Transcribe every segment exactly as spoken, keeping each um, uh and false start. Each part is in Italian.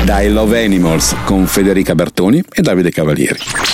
da I Love Animals con Federica Bertoni e Davide Cavalieri.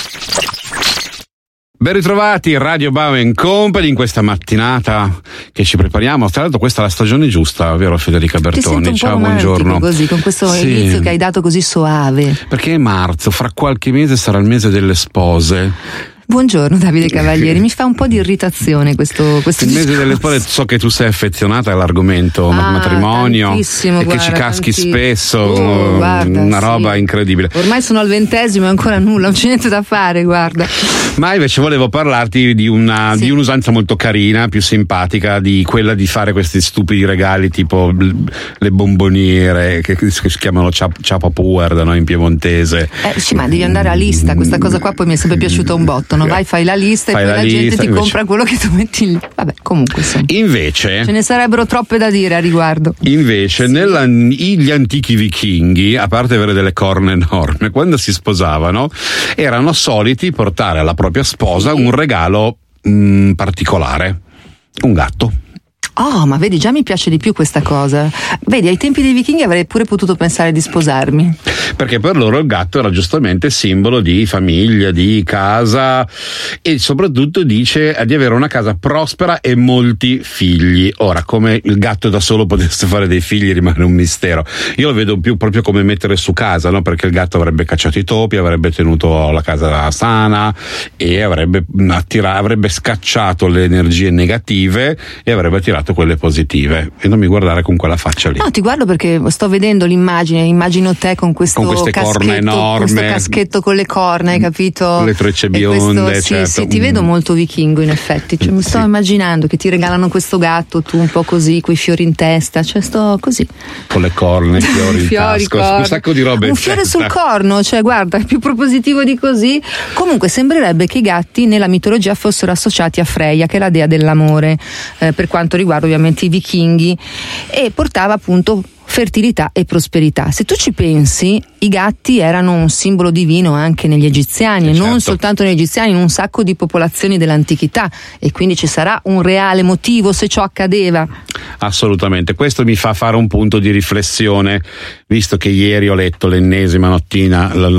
Ben ritrovati, Radio Bauer Company, in questa mattinata che ci prepariamo. Tra l'altro questa è la stagione giusta, vero Federica Bertoni? Ti Ciao, buongiorno. Così, con questo sì. inizio che hai dato così soave. Perché è marzo, fra qualche mese sarà il mese delle spose. Buongiorno Davide Cavalieri, mi fa un po' di irritazione questo, questo il mese discorso. delle spose. So che tu sei affezionata all'argomento ah, matrimonio e guarda, che ci caschi tanti... spesso, oh, guarda, una roba sì. incredibile. Ormai sono al ventesimo e ancora nulla, non c'è niente da fare, guarda. Ma invece volevo parlarti di una sì. di un'usanza molto carina, più simpatica, di quella di fare questi stupidi regali tipo le bomboniere che, che si chiamano ciapa puer da noi in piemontese. Eh sì, ma devi andare a lista, questa cosa qua poi mi è sempre piaciuta un botto, no? Vai, fai la lista Fai e poi la, la lista, gente ti invece... compra quello che tu metti lì. Vabbè, comunque insomma. Invece ce ne sarebbero troppe da dire a riguardo. Invece, sì. nella, gli antichi vichinghi, a parte avere delle corna enormi, quando si sposavano erano soliti portare alla propria sposa un regalo mh, particolare, un gatto. Oh, ma vedi, già mi piace di più questa cosa. Vedi, ai tempi dei vichinghi avrei pure potuto pensare di sposarmi. Perché per loro il gatto era giustamente simbolo di famiglia, di casa e soprattutto dice di avere una casa prospera e molti figli. Ora, come il gatto da solo potesse fare dei figli rimane un mistero. Io lo vedo più proprio come mettere su casa, no? Perché il gatto avrebbe cacciato i topi, avrebbe tenuto la casa sana e avrebbe, attira- avrebbe scacciato le energie negative e avrebbe attirato quelle positive. E non mi guardare con quella faccia lì. No, ti guardo perché sto vedendo l'immagine, immagino te con questo con queste caschetto, corna enorme, questo caschetto con le corna, hai capito? Le trecce bionde, questo, sì, certo. sì, ti vedo molto vichingo in effetti, cioè, mi sto sì. immaginando che ti regalano questo gatto, tu un po' così, coi fiori in testa, cioè sto così. Con le corna, i fiori in fiori, tasca, corna. un sacco di robe. Un fiore sul corno, cioè guarda, è più propositivo di così. Comunque sembrerebbe che i gatti nella mitologia fossero associati a Freya, che è la dea dell'amore, eh, per quanto riguarda ovviamente i vichinghi, e portava appunto fertilità e prosperità. Se tu ci pensi, i gatti erano un simbolo divino anche negli egiziani, e certo. non soltanto negli egiziani, in un sacco di popolazioni dell'antichità, e quindi ci sarà un reale motivo se ciò accadeva. Assolutamente, questo mi fa fare un punto di riflessione, visto che ieri ho letto l'ennesima nottina. La...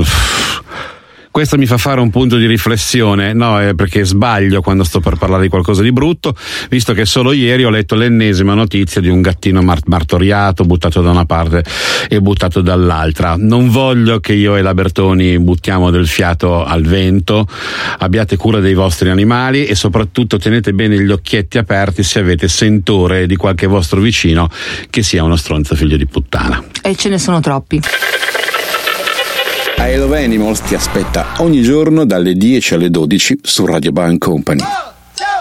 Questo mi fa fare un punto di riflessione, no, è perché sbaglio quando sto per parlare di qualcosa di brutto, visto che solo ieri ho letto l'ennesima notizia di un gattino mar- martoriato, buttato da una parte e buttato dall'altra. Non voglio che io e la Bertoni buttiamo del fiato al vento, abbiate cura dei vostri animali e soprattutto tenete bene gli occhietti aperti se avete sentore di qualche vostro vicino che sia uno stronzo figlio di puttana. E ce ne sono troppi. I Love Animals ti aspetta ogni giorno dalle dieci alle dodici su Radio Bauer Company.